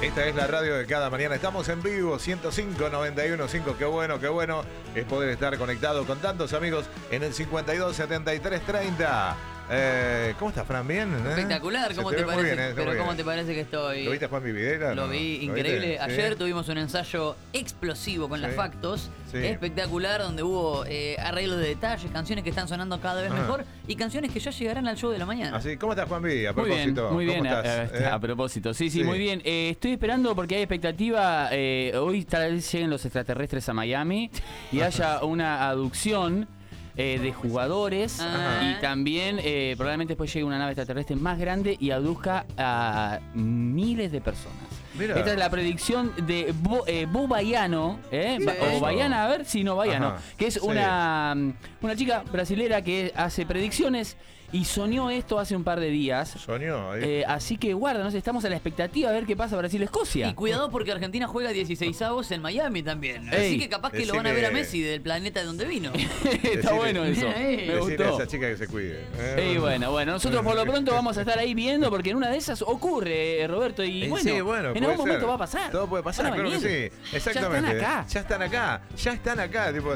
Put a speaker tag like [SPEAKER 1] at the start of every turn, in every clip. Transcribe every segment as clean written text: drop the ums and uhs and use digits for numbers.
[SPEAKER 1] Esta es la radio de cada mañana. Estamos en vivo, 105, 91.5. Qué bueno es poder estar conectado con tantos amigos en el 52 73 30. ¿Cómo estás, Fran? ¿Bien?
[SPEAKER 2] Espectacular, ¿cómo te parece? Bien, pero ¿cómo te parece que estoy?
[SPEAKER 1] ¿Lo viste a Juan Videla?
[SPEAKER 2] Lo vi, increíble. Ayer tuvimos un ensayo explosivo con las Factos, espectacular, donde hubo arreglos de detalles, canciones que están sonando cada vez mejor y canciones que ya llegarán al show de la mañana.
[SPEAKER 1] Así, ¿cómo estás, Juan Videla? A propósito.
[SPEAKER 3] Muy bien,
[SPEAKER 1] ¿Estás?
[SPEAKER 3] a propósito. Sí, muy bien. Estoy esperando porque hay expectativa. Hoy tal vez lleguen los extraterrestres a Miami y haya una aducción de jugadores y también probablemente después llegue una nave extraterrestre más grande y aduzca a miles de personas. Mira. Esta es la predicción de Bo Baiano, o Baiana, a ver si no Baiano, que es una chica brasilera que hace predicciones y soñó esto hace un par de días.
[SPEAKER 1] Soñó.
[SPEAKER 3] Así que guarda, estamos a la expectativa a ver qué pasa Brasil-Escocia.
[SPEAKER 2] Y cuidado porque Argentina juega 16avos en Miami también. Así que capaz que lo van a ver a Messi del planeta de donde vino.
[SPEAKER 3] Está bueno eso. Me gustó.
[SPEAKER 1] A esa chica que se cuide.
[SPEAKER 3] Bueno, nosotros por lo pronto vamos a estar ahí viendo porque en una de esas ocurre, Roberto, y en algún momento va a pasar.
[SPEAKER 1] Todo puede pasar, claro que sí. Exactamente. Ya están acá. Tipo,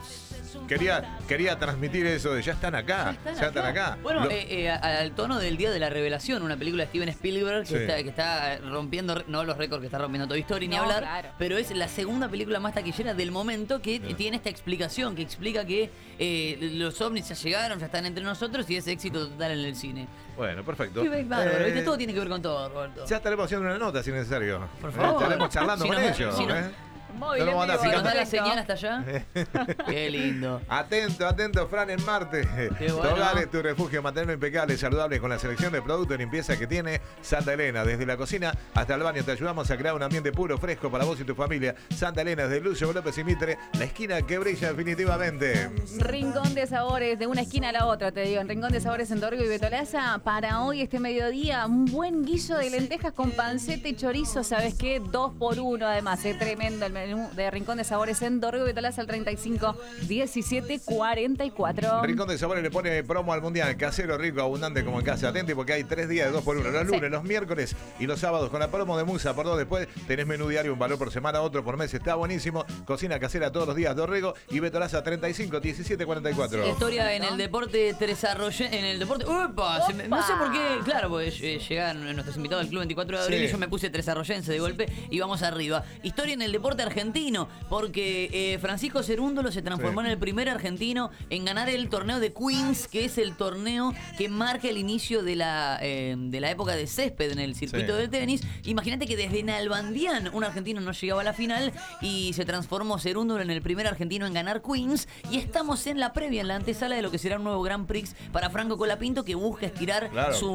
[SPEAKER 1] quería transmitir eso de ya están acá.
[SPEAKER 2] Bueno, al tono del Día de la Revelación, una película de Steven Spielberg que está rompiendo, no los récords que está rompiendo Toy Story ni hablar, claro. Pero es la segunda película más taquillera del momento que tiene esta explicación, que explica que los ovnis ya llegaron, ya están entre nosotros y es éxito total en el cine.
[SPEAKER 1] Bueno, perfecto.
[SPEAKER 2] ¿Viste? Todo tiene que ver con todo, Roberto.
[SPEAKER 1] Ya estaremos haciendo una nota si es necesario.
[SPEAKER 2] Por favor.
[SPEAKER 1] Estaremos charlando con ellos.
[SPEAKER 2] Móvil, ¿nos da la señal hasta allá? Qué lindo.
[SPEAKER 1] Atento, Fran, en Marte.
[SPEAKER 2] Qué bueno.
[SPEAKER 1] Togales, tu refugio materno impecable, saludable, con la selección de productos de limpieza que tiene Santa Elena. Desde la cocina hasta el baño te ayudamos a crear un ambiente puro, fresco para vos y tu familia. Santa Elena, desde Lucio López y Mitre, la esquina que brilla definitivamente.
[SPEAKER 4] Rincón de sabores, de una esquina a la otra, te digo. En Rincón de sabores en Dorrego y Betolaza, para hoy, este mediodía, un buen guiso de lentejas con panceta y chorizo. ¿Sabes qué? 2 por 1, además. Es tremendo el menú de Rincón de Sabores en Dorrego y Betolaza al 35 17 44.
[SPEAKER 1] Rincón de Sabores le pone promo al mundial, casero, rico, abundante como en casa. Atente porque hay 3 días de 2 por 1, los lunes, los miércoles y los sábados con la promo de Musa por 2. Después tenés menú diario, un valor por semana, otro por mes, está buenísimo. Cocina casera todos los días, Dorrego y Betolaza 35 17 44.
[SPEAKER 2] Historia en el deporte desarrollé, en el deporte. ¡Upa! No sé por qué, claro, porque llegan nuestros invitados del Club 24 de Abril y yo me puse tresarroyense de golpe y vamos arriba. Historia en el deporte argentino, porque Francisco Cerúndolo se transformó en el primer argentino en ganar el torneo de Queens, que es el torneo que marca el inicio de la época de césped en el circuito del tenis. Imagínate que desde Nalbandián un argentino no llegaba a la final y se transformó Cerúndolo en el primer argentino en ganar Queens, y estamos en la previa, en la antesala de lo que será un nuevo Grand Prix para Franco Colapinto, que busca estirar su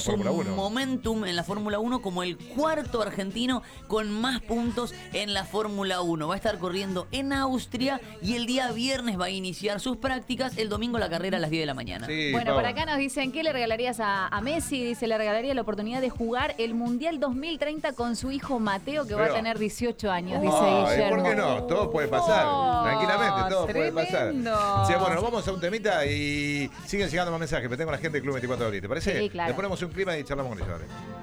[SPEAKER 2] momentum en la Fórmula 1 como el cuarto argentino con más puntos en la Fórmula 1. Va a estar corriendo en Austria y el día viernes va a iniciar sus prácticas. El domingo la carrera a las 10 de la mañana.
[SPEAKER 4] Bueno, por acá nos dicen, ¿qué le regalarías a Messi? Dice, le regalaría la oportunidad de jugar el Mundial 2030 con su hijo Mateo, que va a tener 18 años, dice Guillermo.
[SPEAKER 1] ¿Por qué no? Todo puede pasar. Tranquilamente, todo puede pasar. Sí, bueno, vamos a un temita y siguen llegando más mensajes. Pero tengo la gente del Club 24 de Abril, ¿te parece?
[SPEAKER 4] Sí, claro.
[SPEAKER 1] Le ponemos un clima y charlamos con ellos.